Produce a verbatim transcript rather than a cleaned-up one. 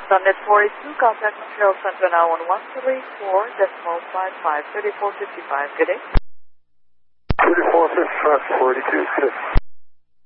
Sunnet forty-two, contact Montreal Central now one one three four decimal five five, thirty-four fifty-five. Good day. thirty-four fifty-five, forty-two, good day.